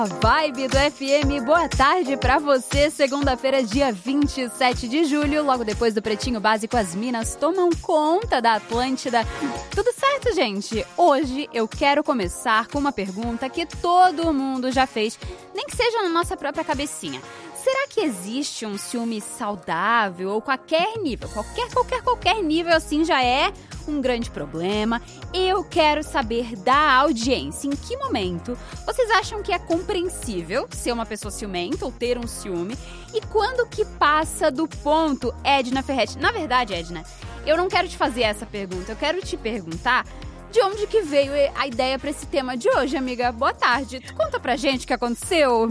A Vibe do FM, boa tarde pra você. Segunda-feira, dia 27 de julho, logo depois do Pretinho Básico, as minas tomam conta da Atlântida. Tudo certo, gente? Hoje eu quero começar com uma pergunta que todo mundo já fez, nem que seja na nossa própria cabecinha. Será que existe um ciúme saudável ou qualquer nível? Qualquer nível assim já é um grande problema. Eu quero saber da audiência. Em que momento vocês acham que é compreensível ser uma pessoa ciumenta ou ter um ciúme? E quando que passa do ponto, Edna Ferretti? Na verdade, Edna, eu não quero te fazer essa pergunta. Eu quero te perguntar de onde que veio a ideia para esse tema de hoje, amiga. Boa tarde. Tu conta pra gente o que aconteceu?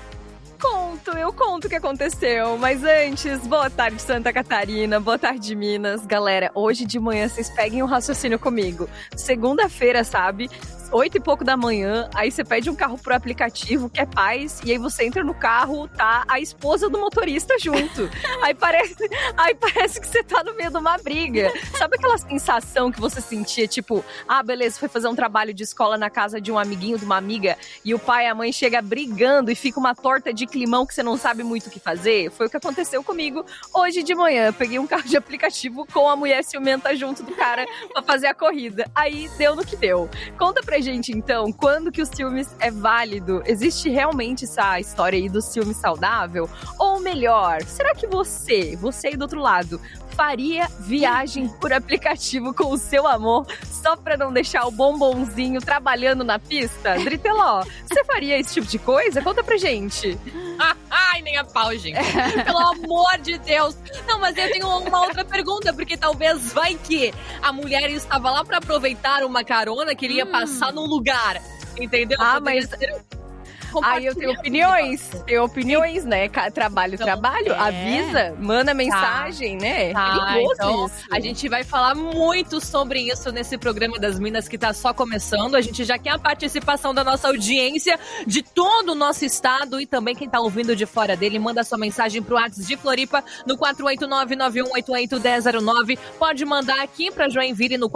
Eu conto o que aconteceu, mas antes, boa tarde Santa Catarina, boa tarde Minas. Galera, hoje de manhã vocês peguem um raciocínio comigo. Segunda-feira, sabe? 8 e pouco da manhã, aí você pede um carro por aplicativo, que é paz, e aí você entra no carro, tá a esposa do motorista junto. Aí parece que você tá no meio de uma briga. Sabe aquela sensação que você sentia, tipo, beleza, foi fazer um trabalho de escola na casa de um amiguinho, de uma amiga, e o pai e a mãe chegam brigando e fica uma torta de climão que você não sabe muito o que fazer? Foi o que aconteceu comigo hoje de manhã. Eu peguei um carro de aplicativo com a mulher ciumenta junto do cara pra fazer a corrida. Aí deu no que deu. Conta pra gente, então, quando que o ciúmes é válido? Existe realmente essa história aí do ciúme saudável? Ou melhor, será que você aí do outro lado, faria viagem por aplicativo com o seu amor só pra não deixar o bombonzinho trabalhando na pista? Driteló, você faria esse tipo de coisa? Conta pra gente. Ai, nem a pau, gente. Pelo amor de Deus. Não, mas eu tenho uma outra pergunta, porque talvez vai que a mulher estava lá pra aproveitar uma carona que ele ia passar num lugar, entendeu? Mas... Aí eu tenho opiniões, né? Trabalho, avisa, manda mensagem, né? Então, a gente vai falar muito sobre isso nesse programa das Minas que tá só começando. A gente já quer a participação da nossa audiência de todo o nosso estado e também quem tá ouvindo de fora dele, manda sua mensagem pro WhatsApp de Floripa no 489-9188-1009. Pode mandar aqui pra Joinville no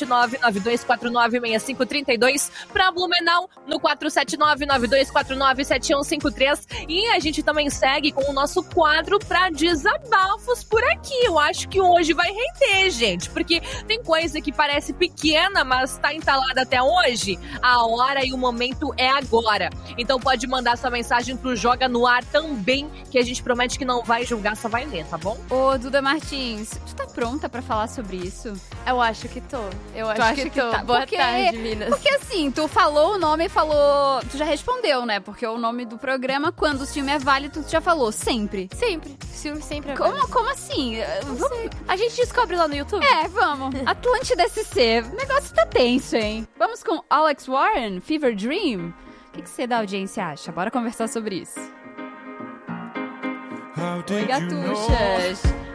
479-9249-6532, pra Blumenau no 479-9249-7153. E a gente também segue com o nosso quadro pra desabafos por aqui. Eu acho que hoje vai render, gente, porque tem coisa que parece pequena, mas tá entalada até hoje. A hora e o momento é agora. Então pode mandar sua mensagem pro Joga no Ar também, que a gente promete que não vai julgar, só vai ler, tá bom? Ô, Duda Martins, tu tá pronta pra falar sobre isso? Eu acho que tô. Tá. Boa tarde, Minas. Porque assim, tu falou o nome, tu já respondeu, né? Porque o nome do programa, quando o ciúme é válido, tu já falou, sempre. Sempre. Ciúme sempre é válido. Como assim? A gente descobre lá no YouTube? Vamos. Atlântida SC. O negócio tá tenso, hein? Vamos com Alex Warren, Fever Dream. O que você da audiência acha? Bora conversar sobre isso. Oi, gatuchas.